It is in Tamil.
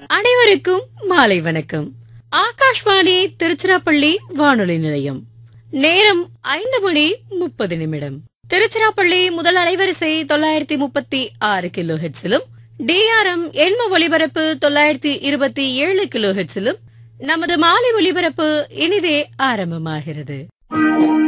அனைவருக்கும் மாலை வணக்கம். ஆகாஷ்வாணி திருச்சிராப்பள்ளி வானொலி நிலையம். நேரம் 5:30 திருச்சிராப்பள்ளி முதல் அலைவரிசை 936 கிலோ ஹெட்ஸிலும், DRM எண்ம ஒலிபரப்பு 927 கிலோ ஹெட்ஸிலும் நமது மாலை ஒலிபரப்பு இனிதே ஆரம்பமாகிறது.